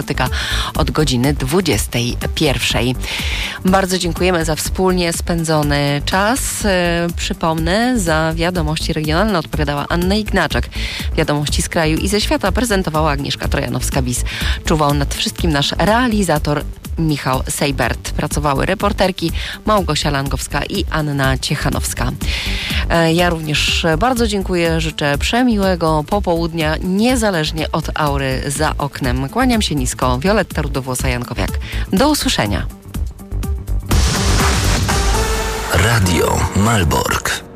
od godziny 21. Bardzo dziękujemy za wspólnie spędzony czas. Przypomnę, za wiadomości regionalne odpowiadała Anna Ignaczak. Wiadomości z kraju i ze świata prezentowała Agnieszka Trojanowska-Bis. Czuwał nad wszystkim nasz realizator Michał Sejbert. Pracowały reporterki Małgosia Langowska i Anna Ciechanowska. Ja również bardzo dziękuję. Życzę przemiłego popołudnia, niezależnie od aury za oknem. Kłaniam się nisko. Wioletta Rudowłosa-Jankowiak. Do usłyszenia. Radio Malbork.